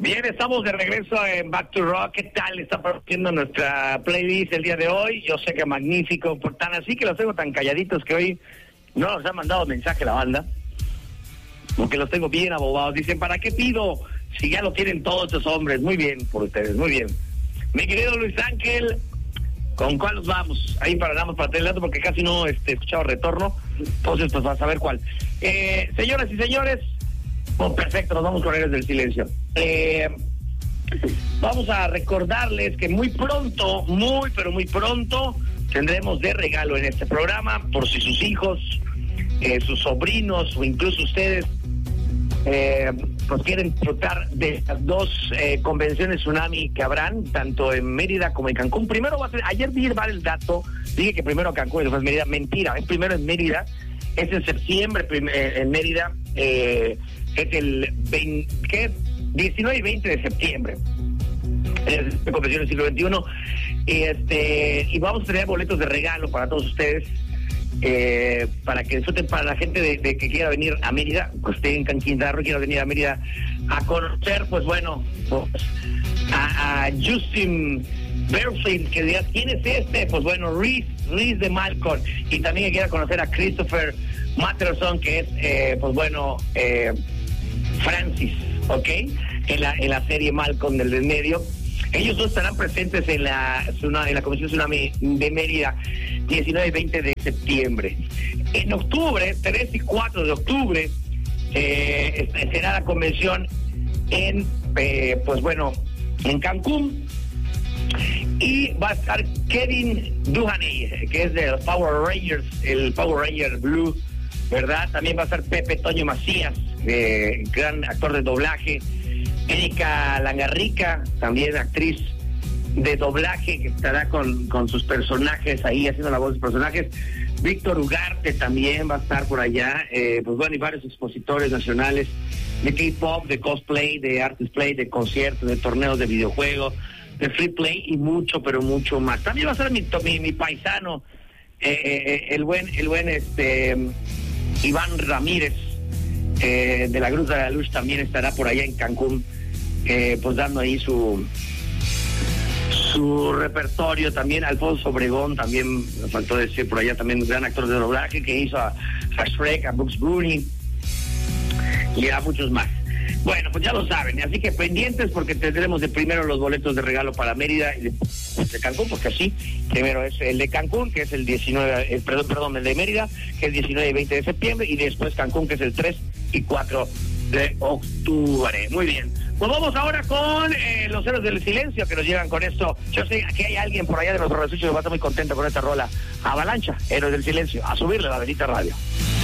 Bien, estamos de regreso en Back to Rock. ¿Qué tal está partiendo nuestra playlist el día de hoy? Yo sé que magnífico, por tan así que los tengo tan calladitos que hoy no nos han mandado mensaje la banda, porque los tengo bien abobados. Dicen, ¿para qué pido si ya lo tienen todos estos hombres? Muy bien por ustedes, muy bien. Mi querido Luis Ángel, ¿con cuál nos vamos? Ahí paramos para tener el dato porque casi no he escuchado retorno, entonces pues vas a ver cuál. Señoras y señores, perfecto, nos vamos con Héroes del Silencio. Vamos a recordarles que muy pronto, pero muy pronto, tendremos de regalo en este programa, por si sus hijos, sus sobrinos o incluso ustedes pues quieren disfrutar de estas dos convenciones Tsunami que habrán, tanto en Mérida como en Cancún. Primero va a ser, ayer di el dato, dije que primero Cancún y después Mérida, mentira, es primero en Mérida, es en septiembre en Mérida, es el 19 y 20 de septiembre. Es convención del siglo XXI. Y vamos a tener boletos de regalo para todos ustedes, para que disfruten, para la gente de que quiera venir a Mérida, pues esté en Quintana Roo, quiera venir a Mérida a conocer, pues bueno, pues, a Justin Berfield, que digas, ¿quién es este? Pues bueno, Reese de Malcolm, y también que quiera conocer a Christopher Matterson, que es, pues bueno, Francis, ¿ok? En la serie Malcolm del medio. Ellos dos estarán presentes en la Convención Tsunami de Mérida, 19 y 20 de septiembre. En octubre, 3 y 4 de octubre, será la convención en, pues bueno, en Cancún. Y va a estar Kevin Duhaney, que es de los Power Rangers, el Power Ranger Blue, ¿verdad? También va a estar Pepe Toño Macías, gran actor de doblaje. Erika Langarrica, también actriz de doblaje, que estará con sus personajes ahí, haciendo la voz de los personajes. Víctor Ugarte también va a estar por allá. Pues bueno, y varios expositores nacionales de K-pop, de cosplay, de artist play, de conciertos, de torneos de videojuegos, de free play y mucho, pero mucho más. También va a ser mi paisano, el buen Iván Ramírez, de la Gruta de la Luz, también estará por allá en Cancún, pues dando ahí su repertorio. También Alfonso Obregón, también me faltó decir por allá, también un gran actor de doblaje que hizo a Shrek, a Bugs Bunny y a muchos más. Bueno, pues ya lo saben, así que pendientes porque tendremos de primero los boletos de regalo para Mérida y de Cancún, porque así, primero es el de Cancún, que es el 19, el de Mérida, que es 19 y 20 de septiembre, y después Cancún, que es el 3 y 4 de octubre. Muy bien. Pues vamos ahora con los Héroes del Silencio, que nos llegan con esto. Yo sé que hay alguien por allá de los resuchos que va a estar muy contento con esta rola. Avalancha, Héroes del Silencio, a subirle la Bendita Radio.